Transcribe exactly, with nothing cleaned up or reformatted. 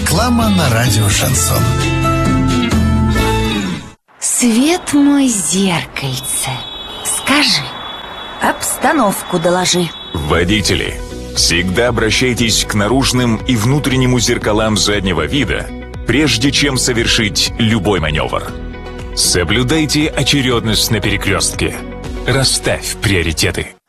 Реклама на радио «Шансон». Свет мой, зеркальце, скажи, обстановку доложи. Водители, всегда обращайтесь к наружным и внутреннему зеркалам заднего вида, прежде чем совершить любой маневр. Соблюдайте очередность на перекрестке. Расставь приоритеты.